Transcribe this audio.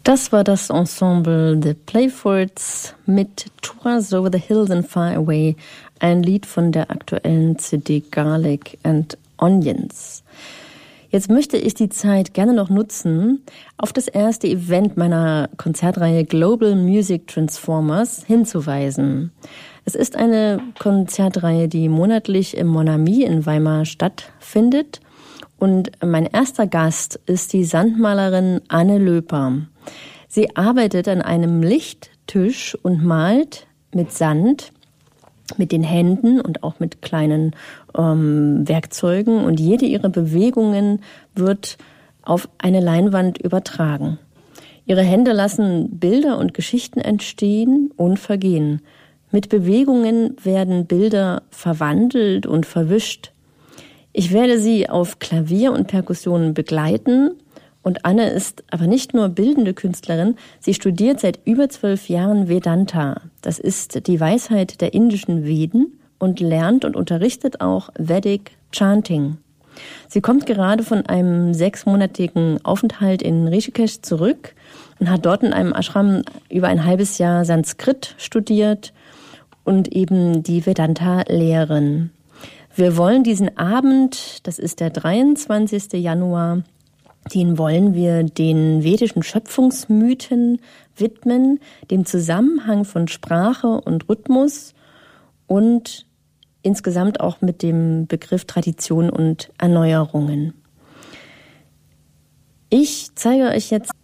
Das war das Ensemble The Playfords mit Tours Over the Hills and Far Away, ein Lied von der aktuellen CD Garlic and Onions. Jetzt möchte ich die Zeit gerne noch nutzen, auf das erste Event meiner Konzertreihe Global Music Transformers hinzuweisen. Es ist eine Konzertreihe, die monatlich im Mon Ami in Weimar stattfindet. Und mein erster Gast ist die Sandmalerin Anne Löper. Sie arbeitet an einem Lichttisch und malt mit Sand, mit den Händen und auch mit kleinen Werkzeugen. Und jede ihrer Bewegungen wird auf eine Leinwand übertragen. Ihre Hände lassen Bilder und Geschichten entstehen und vergehen. Mit Bewegungen werden Bilder verwandelt und verwischt. Ich werde sie auf Klavier und Perkussion begleiten. Und Anne ist aber nicht nur bildende Künstlerin, sie studiert seit über 12 Jahren Vedanta. Das ist die Weisheit der indischen Veden und lernt und unterrichtet auch Vedic Chanting. Sie kommt gerade von einem 6-monatigen Aufenthalt in Rishikesh zurück und hat dort in einem Ashram über ein halbes Jahr Sanskrit studiert und eben die Vedanta-Lehren. Wir wollen diesen Abend, das ist der 23. Januar, den wollen wir den vedischen Schöpfungsmythen widmen, dem Zusammenhang von Sprache und Rhythmus und insgesamt auch mit dem Begriff Tradition und Erneuerungen. Ich zeige euch jetzt